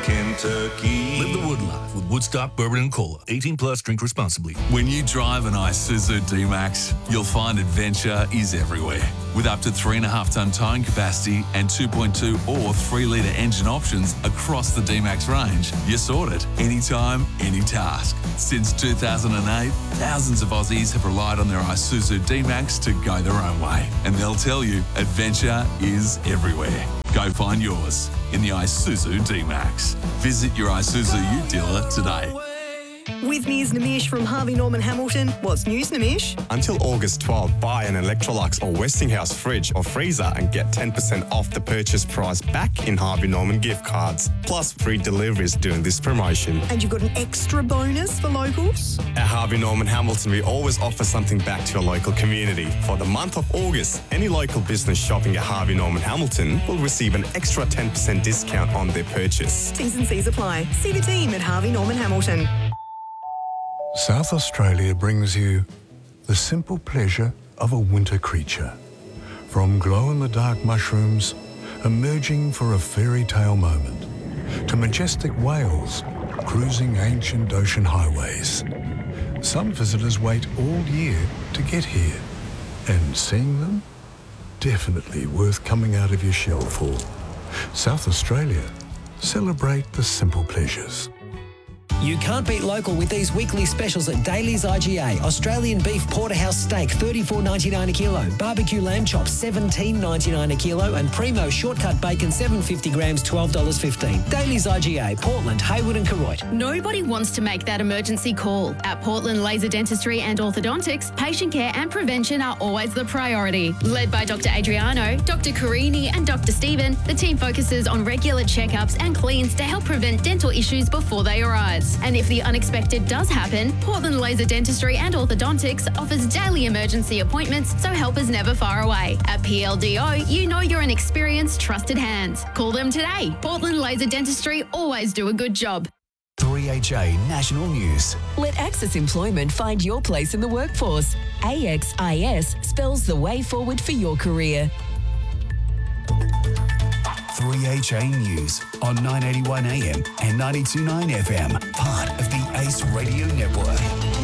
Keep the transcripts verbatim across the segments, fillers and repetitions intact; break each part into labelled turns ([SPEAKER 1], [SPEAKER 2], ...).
[SPEAKER 1] Kentucky.
[SPEAKER 2] Live the Wood life with Woodstock Bourbon and Cola. eighteen plus, drink responsibly.
[SPEAKER 3] When you drive an Isuzu D-Max, you'll find adventure is everywhere. With up to three and a half tonne towing capacity and two point two or three litre engine options across the D-Max range, you're sorted. Anytime, any task. Since two thousand eight, thousands of Aussies have relied on their Isuzu D-Max to go their own way. And they'll tell you, adventure is everywhere. Go find yours in the Isuzu D-Max. Visit your Isuzu Ute dealer today.
[SPEAKER 4] With News Namish from Harvey Norman Hamilton. What's news, Namish?
[SPEAKER 5] Until August twelfth, buy an Electrolux or Westinghouse fridge or freezer and get ten percent off the purchase price back in Harvey Norman gift cards, plus free deliveries during this promotion.
[SPEAKER 4] And you've got an extra bonus for locals?
[SPEAKER 5] At Harvey Norman Hamilton, we always offer something back to your local community. For the month of August, any local business shopping at Harvey Norman Hamilton will receive an extra ten percent discount on their purchase.
[SPEAKER 4] T's and C's apply. See the team at Harvey Norman Hamilton.
[SPEAKER 6] South Australia brings you the simple pleasure of a winter creature. From glow-in-the-dark mushrooms emerging for a fairy tale moment, to majestic whales cruising ancient ocean highways. Some visitors wait all year to get here, and seeing them, definitely worth coming out of your shell for. South Australia, celebrate the simple pleasures.
[SPEAKER 7] You can't beat local with these weekly specials at Daly's I G A. Australian beef porterhouse steak, thirty-four ninety-nine a kilo. Barbecue lamb chops, seventeen ninety-nine a kilo. And Primo shortcut bacon, seven hundred fifty grams, twelve dollars fifteen. Daly's I G A, Portland, Hayward and Koroit.
[SPEAKER 8] Nobody wants to make that emergency call. At Portland Laser Dentistry and Orthodontics, patient care and prevention are always the priority. Led by Doctor Adriano, Doctor Carini and Doctor Stephen, the team focuses on regular checkups and cleans to help prevent dental issues before they arise. And if the unexpected does happen, Portland Laser Dentistry and Orthodontics offers daily emergency appointments, so help is never far away. At P L D O, you know you're in experienced, trusted hands. Call them today. Portland Laser Dentistry always do a good job.
[SPEAKER 9] three H A National News.
[SPEAKER 10] Let Access Employment find your place in the workforce. A X I S spells the way forward for your career.
[SPEAKER 9] three H A News on nine eighty-one A M and ninety-two point nine F M, part of the Ace Radio Network.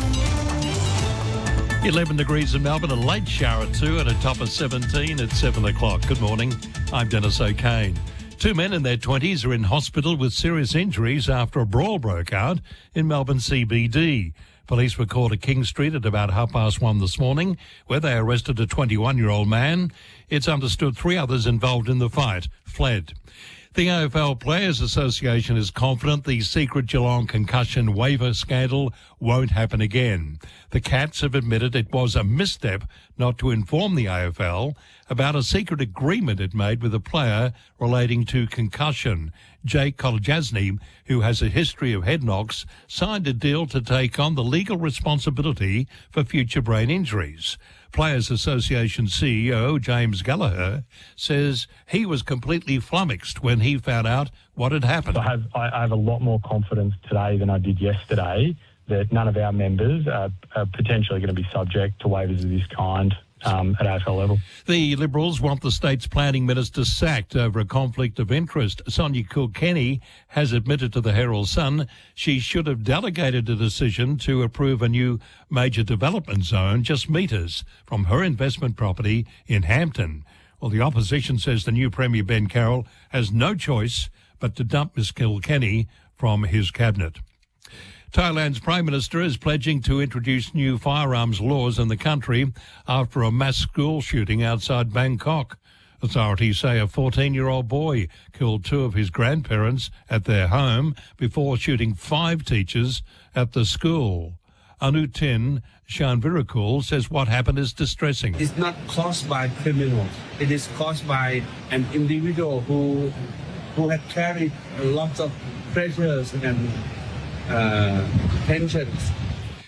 [SPEAKER 11] eleven degrees in Melbourne, a late shower too, and a top of seventeen at seven o'clock. Good morning, I'm Dennis O'Kane. Two men in their twenties are in hospital with serious injuries after a brawl broke out in Melbourne C B D. Police were called at King Street at about half past one this morning, where they arrested a twenty-one-year-old man. It's understood three others involved in the fight fled. The A F L Players Association is confident the secret Geelong concussion waiver scandal won't happen again. The Cats have admitted it was a misstep not to inform the A F L about a secret agreement it made with a player relating to concussion. Jake Kolodjasny, who has a history of head knocks, signed a deal to take on the legal responsibility for future brain injuries. Players Association C E O James Gallagher says he was completely flummoxed when he found out what had happened.
[SPEAKER 12] I have, I have a lot more confidence today than I did yesterday that none of our members are, are potentially going to be subject to waivers of this kind um, at A F L level.
[SPEAKER 11] The Liberals want the state's planning minister sacked over a conflict of interest. Sonia Kilkenny has admitted to the Herald Sun she should have delegated a decision to approve a new major development zone just metres from her investment property in Hampton. Well, the opposition says the new Premier Ben Carroll has no choice but to dump Miss Kilkenny from his cabinet. Thailand's Prime Minister is pledging to introduce new firearms laws in the country after a mass school shooting outside Bangkok. Authorities say a fourteen-year-old boy killed two of his grandparents at their home before shooting five teachers at the school. Anutin Shanvirakul says what happened is distressing.
[SPEAKER 13] It's not caused by criminals. It is caused by an individual who who had carried a lot of pressures and Uh, tensions.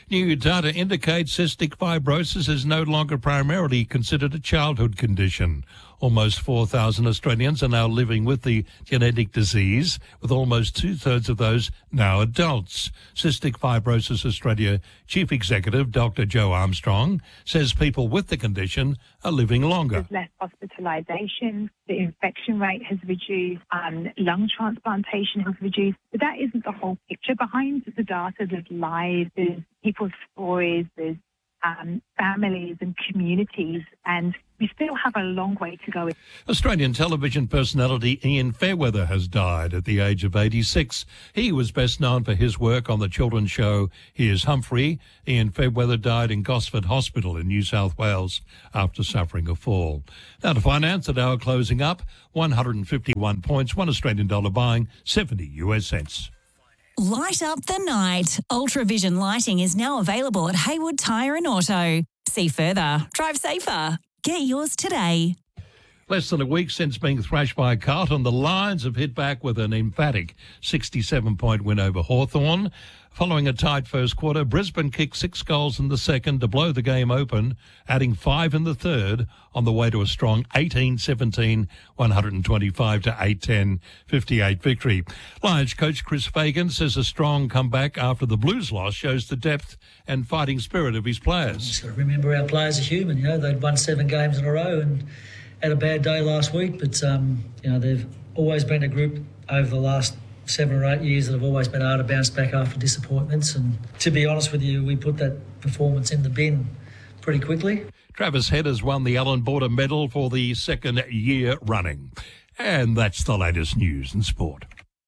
[SPEAKER 11] New data indicates cystic fibrosis is no longer primarily considered a childhood condition. Almost four thousand Australians are now living with the genetic disease, with almost two-thirds of those now adults. Cystic Fibrosis Australia Chief Executive Doctor Joe Armstrong says people with the condition are living longer.
[SPEAKER 1] There's less hospitalisation, the infection rate has reduced, um, lung transplantation has reduced. But that isn't the whole picture. Behind the data, there's lives, there's people's stories, there's um, families and communities, and we still have a long way to go.
[SPEAKER 11] Australian television personality Ian Fairweather has died at the age of eighty-six. He was best known for his work on the children's show Here's Humphrey. Ian Fairweather died in Gosford Hospital in New South Wales after suffering a fall. Now to finance, at our closing up, one hundred fifty-one points, one Australian dollar buying, seventy U S cents.
[SPEAKER 14] Light up the night. Ultravision lighting is now available at Haywood Tyre and Auto. See further. Drive safer. Get yours today.
[SPEAKER 11] Less than a week since being thrashed by Carlton, the Lions have hit back with an emphatic sixty-seven point win over Hawthorn. Following a tight first quarter, Brisbane kicked six goals in the second to blow the game open, adding five in the third on the way to a strong eighteen seventeen, one twenty-five to eight ten, fifty-eight victory. Lions coach Chris Fagan says a strong comeback after the Blues loss shows the depth and fighting spirit of his players.
[SPEAKER 15] Just got to remember our players are human. You know, they'd won seven games in a row and had a bad day last week, but um, you know, they've always been a group over the last seven or eight years that have always been able to bounce back after disappointments. And to be honest with you, we put that performance in the bin pretty quickly.
[SPEAKER 11] Travis Head has won the Allan Border Medal for the second year running. And that's the latest news and sport.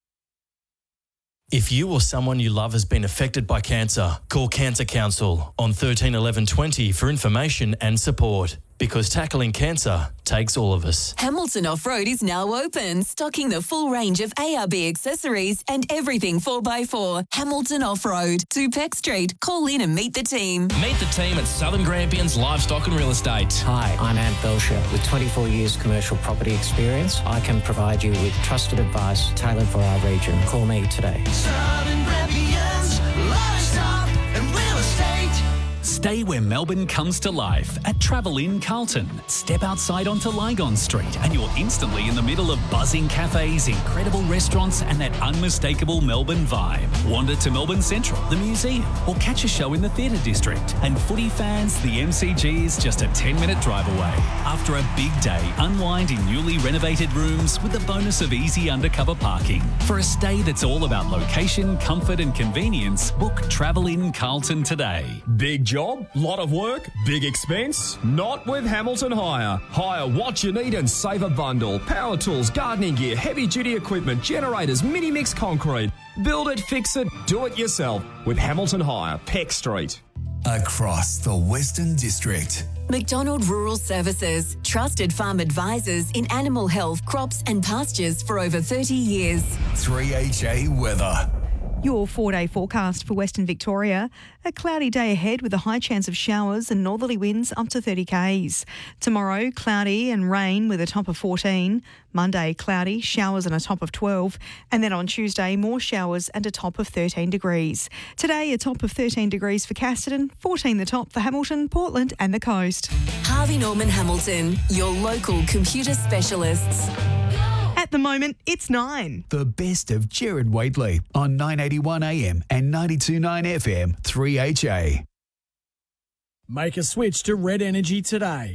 [SPEAKER 16] If you or someone you love has been affected by cancer, call Cancer Council on thirteen eleven twenty for information and support. Because tackling cancer takes all of us.
[SPEAKER 10] Hamilton Off-Road is now open, stocking the full range of A R B accessories and everything four by four. Hamilton Off-Road, two Peck Street. Call in and meet the team.
[SPEAKER 17] Meet the team at Southern Grampians Livestock and Real Estate.
[SPEAKER 18] Hi, I'm Ant Belcher. With twenty-four years commercial property experience, I can provide you with trusted advice tailored for our region. Call me today.
[SPEAKER 19] Southern Grampians Livestock and Real Estate.
[SPEAKER 20] Stay where Melbourne comes to life at Travel Inn Carlton. Step outside onto Lygon Street and you're instantly in the middle of buzzing cafes, incredible restaurants and that unmistakable Melbourne vibe. Wander to Melbourne Central, the museum, or catch a show in the theatre district. And footy fans, the M C G is just a ten minute drive away. After a big day, unwind in newly renovated rooms with the bonus of easy undercover parking. For a stay that's all about location, comfort and convenience, book Travel Inn Carlton today.
[SPEAKER 21] Big job, lot of work, big expense? Not with Hamilton Hire. Hire what you need and save a bundle. Power tools, gardening gear, heavy duty equipment, generators, mini mix concrete. Build it, fix it, do it yourself with Hamilton Hire, Peck Street.
[SPEAKER 9] Across the Western District.
[SPEAKER 10] McDonald Rural Services, trusted farm advisors in animal health, crops and pastures for over thirty years.
[SPEAKER 9] three H A weather.
[SPEAKER 22] Your four-day forecast for Western Victoria. A cloudy day ahead with a high chance of showers and northerly winds up to thirty kays. Tomorrow, cloudy and rain with a top of fourteen. Monday, cloudy, showers and a top of twelve. And then on Tuesday, more showers and a top of thirteen degrees. Today, a top of thirteen degrees for Casterton, fourteen the top for Hamilton, Portland and the coast.
[SPEAKER 10] Harvey Norman Hamilton, your local computer specialists.
[SPEAKER 22] At the moment, it's nine.
[SPEAKER 9] The best of Jared Waitley on nine eighty-one A M and ninety-two point nine F M, three H A.
[SPEAKER 23] Make a switch to Red Energy today.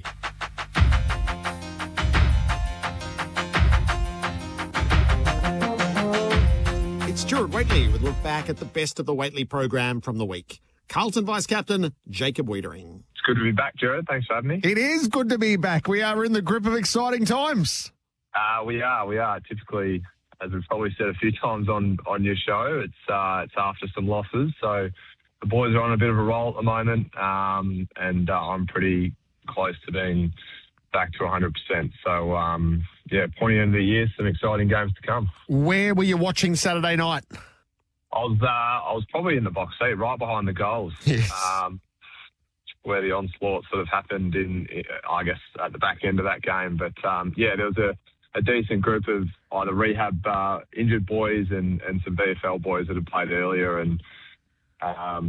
[SPEAKER 24] It's Jared Waitley with a look back at the best of the Waitley program from the week. Carlton Vice-Captain Jacob Wiedering.
[SPEAKER 25] It's good to be back, Jared. Thanks for having me.
[SPEAKER 24] It is good to be back. We are in the grip of exciting times.
[SPEAKER 25] Uh, we are, we are. Typically, as we've probably said a few times on, on your show, it's uh, it's after some losses. So the boys are on a bit of a roll at the moment, um, and uh, I'm pretty close to being back to one hundred percent. So, um, yeah, pointing into the year, some exciting games to come.
[SPEAKER 24] Where were you watching Saturday night?
[SPEAKER 25] I was uh, I was probably in the box seat, right behind the goals.
[SPEAKER 24] Yes.
[SPEAKER 25] Um, where the onslaught sort of happened in, I guess, at the back end of that game. But, um, yeah, there was a a decent group of either rehab uh, injured boys and, and some V F L boys that had played earlier. And, um,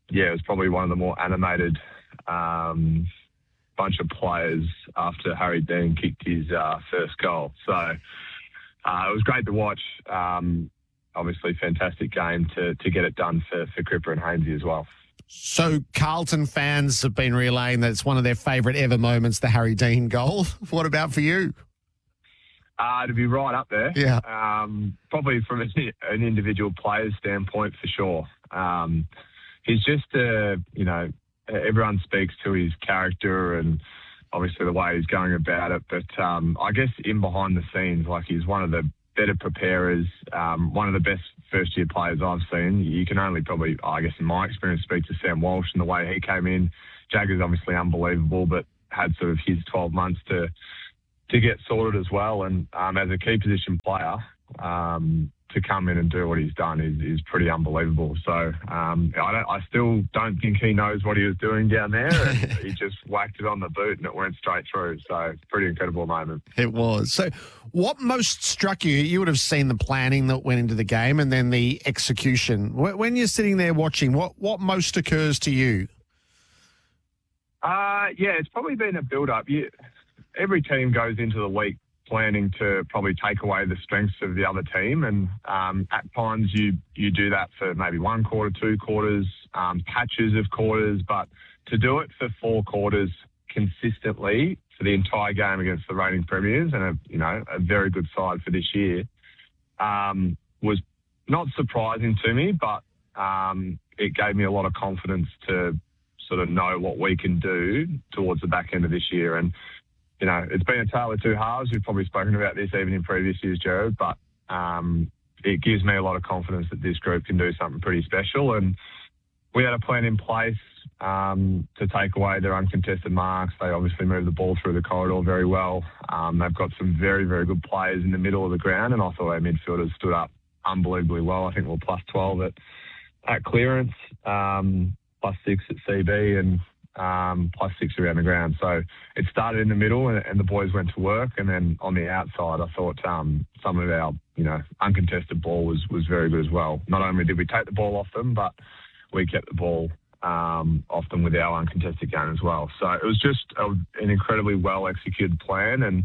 [SPEAKER 25] yeah, it was probably one of the more animated um, bunch of players after Harry Dean kicked his uh, first goal. So uh, it was great to watch. Um, obviously, fantastic game to to get it done for, for Cripper and Hainsey as well.
[SPEAKER 24] So Carlton fans have been relaying that it's one of their favourite ever moments, the Harry Dean goal. What about for you?
[SPEAKER 25] Uh, to be right up there.
[SPEAKER 24] Yeah.
[SPEAKER 25] Um, probably from an, an individual player's standpoint, for sure. Um, he's just, uh, you know, everyone speaks to his character and obviously the way he's going about it. But um, I guess in behind the scenes, like he's one of the better preparers, um, one of the best first-year players I've seen. You can only probably, I guess in my experience, speak to Sam Walsh and the way he came in. Jagger's obviously unbelievable, but had sort of his twelve months to to get sorted as well. And um, as a key position player, um, to come in and do what he's done is, is pretty unbelievable. So um, I, don't, I still don't think he knows what he was doing down there. And he just whacked it on the boot and it went straight through. So pretty incredible moment.
[SPEAKER 24] It was. So what most struck you, you would have seen the planning that went into the game and then the execution. When you're sitting there watching, what, what most occurs to you?
[SPEAKER 25] Uh, yeah, it's probably been a build-up. You, every team goes into the week planning to probably take away the strengths of the other team. And um, at times you you do that for maybe one quarter, two quarters, um, patches of quarters. But to do it for four quarters consistently for the entire game against the reigning premiers and, a, you know, a very good side for this year um, was not surprising to me, but um, it gave me a lot of confidence to sort of know what we can do towards the back end of this year. And you know, it's been a tale of two halves. We've probably spoken about this even in previous years, Jared, but um, it gives me a lot of confidence that this group can do something pretty special. And we had a plan in place um, to take away their uncontested marks. They obviously moved the ball through the corridor very well. Um, they've got some very, very good players in the middle of the ground, and I thought our midfielders stood up unbelievably well. I think we're plus twelve at, at clearance, um, plus six at C B, and Um, plus six around the ground. So it started in the middle and, and the boys went to work. And then on the outside, I thought um, some of our, you know, uncontested ball was, was very good as well. Not only did we take the ball off them, but we kept the ball um, off them with our uncontested game as well. So it was just a, an incredibly well executed plan, and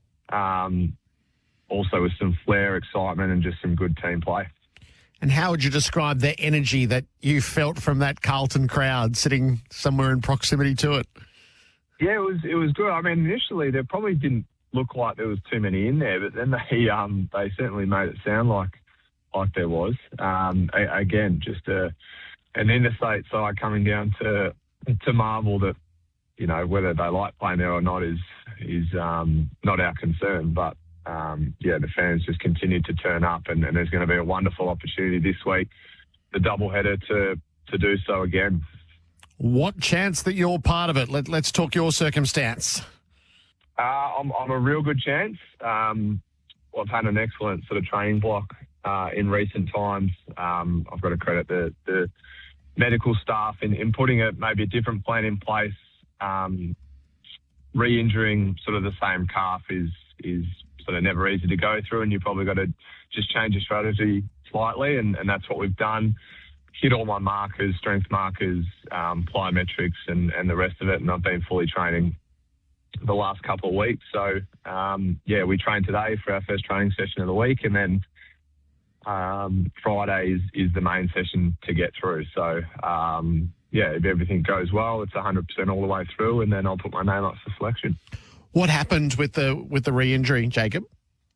[SPEAKER 25] um, also with some flair, excitement, and just some good team play.
[SPEAKER 24] And how would you describe the energy that you felt from that Carlton crowd sitting somewhere in proximity to it?
[SPEAKER 25] Yeah, it was it was good. I mean, initially there probably didn't look like there was too many in there, but then they um, they certainly made it sound like like there was. Um, a, again, just a, an interstate side coming down to to Marvel that, you know, whether they like playing there or not is is um, not our concern, but. Um, yeah, the fans just continued to turn up, and, and there's going to be a wonderful opportunity this week, the doubleheader, to to do so again.
[SPEAKER 24] What chance that you're part of it? Let, let's talk your circumstance.
[SPEAKER 25] Uh, I'm, I'm a real good chance. Um, I've had an excellent sort of training block uh, in recent times. Um, I've got to credit the, the medical staff in, in putting a maybe a different plan in place. Um, re-injuring sort of the same calf is is sort of never easy to go through, and you've probably got to just change your strategy slightly, and, and that's what we've done. Hit all my markers, strength markers, um, plyometrics, and, and the rest of it, and I've been fully training the last couple of weeks. So, um, yeah, we trained today for our first training session of the week, and then um, Friday is, is the main session to get through. So, um, yeah, if everything goes well, it's one hundred percent all the way through, and then I'll put my name up for selection.
[SPEAKER 24] What happened with the with the re-injury, Jacob?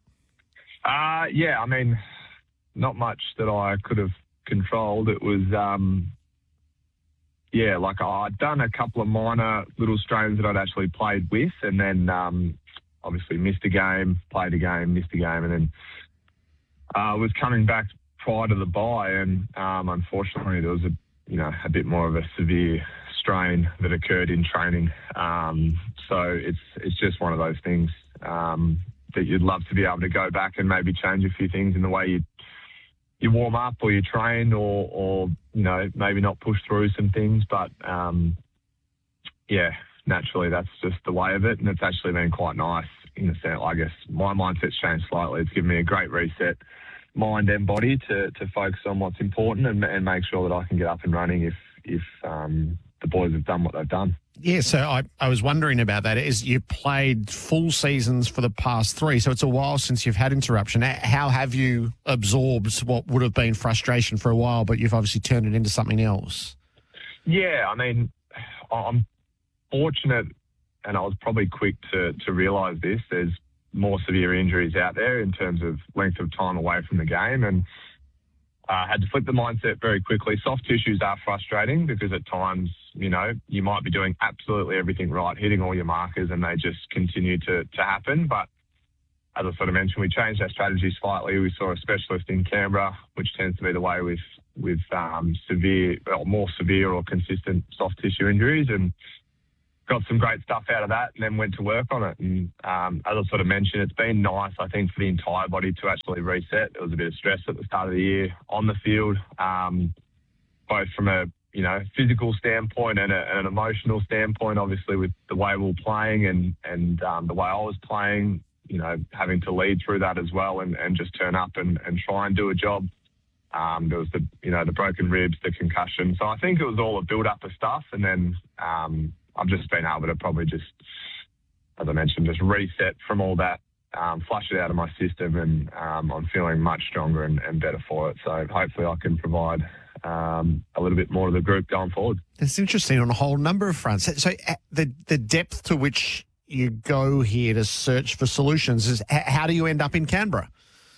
[SPEAKER 25] Uh, yeah, I mean, not much that I could have controlled. It was, um, yeah, like I'd done a couple of minor little strains that I'd actually played with, and then um, obviously missed a game, played a game, missed a game, and then I uh, was coming back prior to the bye, and um, unfortunately there was a, you know, a bit more of a severe strain that occurred in training. Um, so it's it's just one of those things um, that you'd love to be able to go back and maybe change a few things in the way you you warm up or you train, or, or you know, maybe not push through some things. But um, yeah, naturally that's just the way of it, and it's actually been quite nice in the sense. I guess my mindset's changed slightly. It's given me a great reset, mind and body, to to focus on what's important and, and make sure that I can get up and running if if um, the boys have done what they've done.
[SPEAKER 24] Yeah, so I, I was wondering about that. Is you played full seasons for the past three, so it's a while since you've had interruption. How have you absorbed what would have been frustration for a while, but you've obviously turned it into something else?
[SPEAKER 25] Yeah, I mean, I'm fortunate, and I was probably quick to, to realise this. There's more severe injuries out there in terms of length of time away from the game, and I uh, had to flip the mindset very quickly. Soft tissues are frustrating because at times, you know, you might be doing absolutely everything right, hitting all your markers, and they just continue to, to happen. But as I sort of mentioned, we changed our strategy slightly. We saw a specialist in Canberra, which tends to be the way with, with um, severe, or more severe or consistent soft tissue injuries, and got some great stuff out of that, and then went to work on it. And um, as I sort of mentioned, it's been nice, I think, for the entire body to actually reset. There was a bit of stress at the start of the year on the field, um, both from a you know physical standpoint and, a, and an emotional standpoint. Obviously, with the way we were playing and and um, the way I was playing, you know, having to lead through that as well, and, and just turn up and, and try and do a job. Um, there was the you know the broken ribs, the concussion. So I think it was all a build up of stuff, and then. Um, I've just been able to probably just, as I mentioned, just reset from all that, um, flush it out of my system, and um, I'm feeling much stronger and, and better for it. So hopefully I can provide um, a little bit more to the group going forward.
[SPEAKER 24] It's interesting on a whole number of fronts. So uh, the the depth to which you go here to search for solutions is h- how do you end up in Canberra?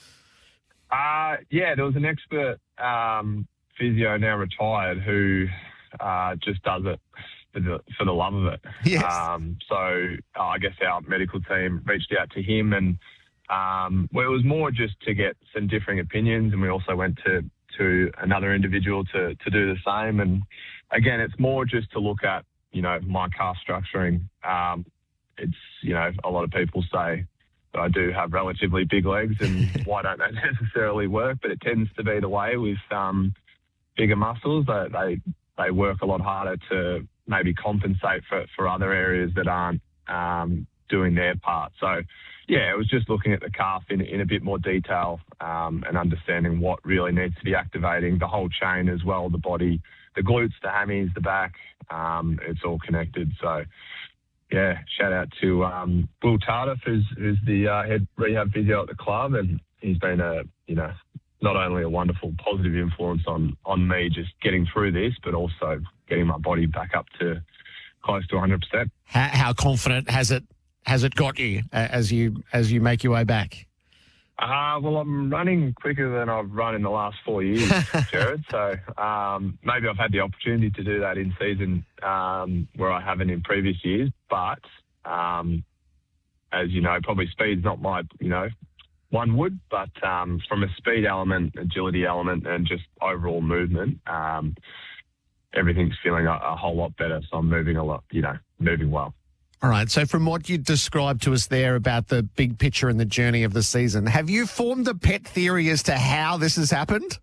[SPEAKER 25] Uh, yeah, there was an expert um, physio, now retired, who uh, just does it for the, for the love of it.
[SPEAKER 24] Yes.
[SPEAKER 25] Um, so uh, I guess our medical team reached out to him, and um, well, it was more just to get some differing opinions, and we also went to, to another individual to, to do the same. And again, it's more just to look at, you know, my calf structuring. Um, it's, you know, a lot of people say that I do have relatively big legs, and why don't they necessarily work? But it tends to be the way with um, bigger muscles. They, they, they work a lot harder to maybe compensate for, for other areas that aren't um, doing their part. So, yeah, it was just looking at the calf in, in a bit more detail um, and understanding what really needs to be activating, the whole chain as well, the body, the glutes, the hammies, the back, um, it's all connected. So, yeah, shout out to um, Will Tardif, who's, who's the uh, head rehab physio at the club, and he's been a, you know, not only a wonderful positive influence on, on me just getting through this, but also getting my body back up to close to one hundred percent.
[SPEAKER 24] How, how confident has it has it got you uh, as you as you make your way back?
[SPEAKER 25] Uh, well, I'm running quicker than I've run in the last four years, Jared. So um, maybe I've had the opportunity to do that in season um, where I haven't in previous years. But um, as you know, probably speed's not my, you know, one would, but um, from a speed element, agility element, and just overall movement, um, everything's feeling a, a whole lot better. So I'm moving a lot, you know, moving well.
[SPEAKER 24] All right. So from what you described to us there about the big picture and the journey of the season, have you formed a pet theory as to how this has happened?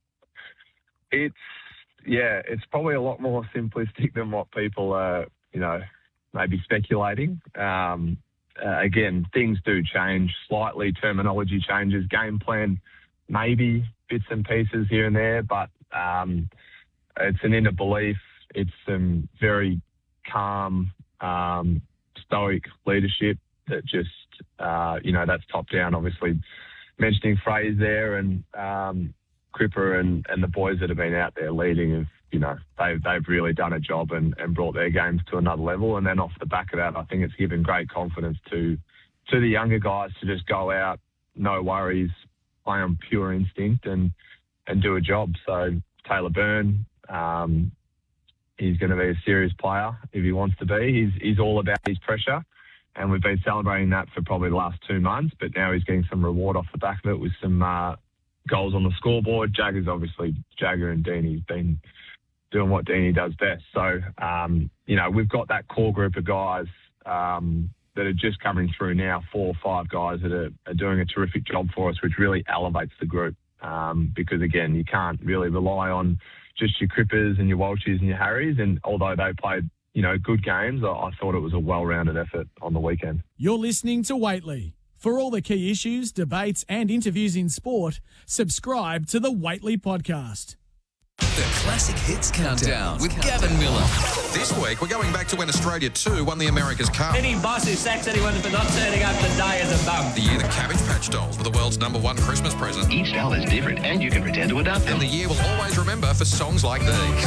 [SPEAKER 25] It's, yeah, it's probably a lot more simplistic than what people are, you know, maybe speculating. Um, Uh, again, things do change slightly, terminology changes, game plan, maybe bits and pieces here and there, but um, it's an inner belief. It's some very calm, um, stoic leadership that just, uh, you know, that's top down, obviously mentioning Fraser there and um, Cripper and, and the boys that have been out there leading have, you know, they've, they've really done a job and, and brought their games to another level. And then off the back of that, I think it's given great confidence to to the younger guys to just go out, no worries, play on pure instinct and, and do a job. So Taylor Byrne, um, he's going to be a serious player if he wants to be. He's, he's all about his pressure, and we've been celebrating that for probably the last two months, but now he's getting some reward off the back of it with some uh, goals on the scoreboard. Jagger's obviously, Jagger and Deanie's been doing what Deanie does best. So, um, you know, we've got that core group of guys um, that are just coming through now, four or five guys that are, are doing a terrific job for us, which really elevates the group. Um, because, again, you can't really rely on just your Crippers and your Walshes and your Harrys. And although they played, you know, good games, I, I thought it was a well-rounded effort on the weekend.
[SPEAKER 23] You're listening to Waitley. For all the key issues, debates and interviews in sport, subscribe to the Waitley Podcast.
[SPEAKER 2] The Classic Hits Countdown with Gavin Miller.
[SPEAKER 3] This week, we're going back to when Australia two won the America's Cup.
[SPEAKER 4] Any boss who sacks anyone for not turning up today is a bum.
[SPEAKER 3] The year the Cabbage Patch Dolls were the world's number one Christmas present.
[SPEAKER 5] Each doll is different, and you can pretend to adopt them.
[SPEAKER 3] And the year we'll always remember for songs like these.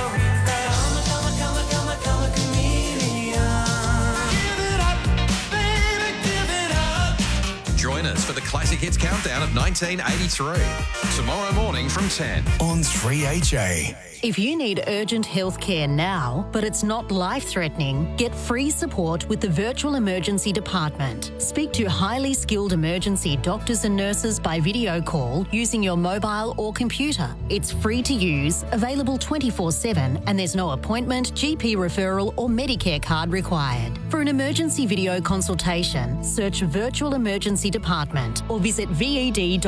[SPEAKER 3] Join us for the Classic Hits Countdown of nineteen eighty-three. Tomorrow morning from ten.
[SPEAKER 9] On three H A.
[SPEAKER 6] If you need urgent health care now, but it's not life-threatening, get free support with the Virtual Emergency Department. Speak to highly skilled emergency doctors and nurses by video call using your mobile or computer. It's free to use, available twenty-four seven, and there's no appointment, G P referral or Medicare card required. For an emergency video consultation, search Virtual Emergency Department or visit V E D dot com.